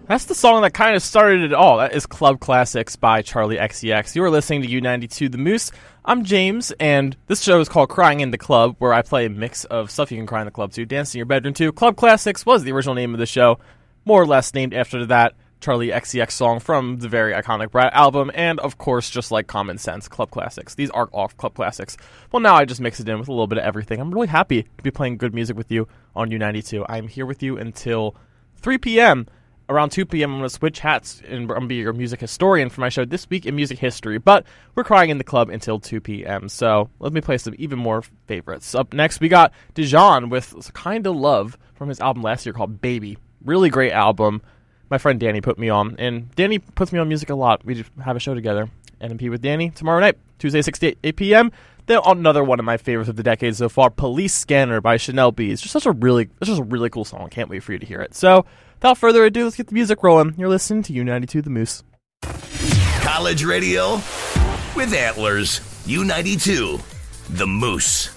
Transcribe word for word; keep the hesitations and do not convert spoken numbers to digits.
That's the song that kind of started it all. That is Club Classics by Charlie X C X. You are listening to U ninety-two The Moose. I'm James, and this show is called Crying in the Club, where I play a mix of stuff you can cry in the club to, dance in your bedroom to. Club Classics was the original name of the show, more or less named after that Charlie X C X song from the very iconic Brat album, and of course, just like Common Sense, Club Classics. These are all Club Classics. Well, now I just mix it in with a little bit of everything. I'm really happy to be playing good music with you on U ninety-two. I'm here with you until three p.m., Around two p.m., I'm going to switch hats and I'm going to be your music historian for my show This Week in Music History. But we're crying in the club until two p.m., so let me play some even more favorites. Up next, we got Dijon with Kinda Love from his album last year called Baby. Really great album. My friend Danny put me on, and Danny puts me on music a lot. We just have a show together. N M P with Danny tomorrow night, Tuesday, six to eight p.m. Then another one of my favorites of the decade so far, Police Scanner by Chanel B. It's just such a really, it's just a really cool song. Can't wait for you to hear it. So, without further ado, let's get the music rolling. You're listening to U ninety-two The Moose. College radio with Antlers. U ninety-two The Moose.